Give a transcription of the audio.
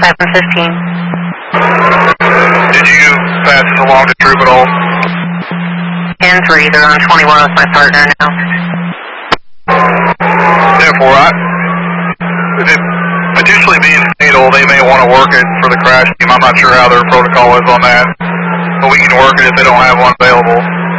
715. Did you pass this along to Troop at all? 10-3, they're on 21 with my partner now. Therefore, if it potentially being fatal, they may want to work it for the crash team. I'm not sure how their protocol is on that, but we can work it if they don't have one available.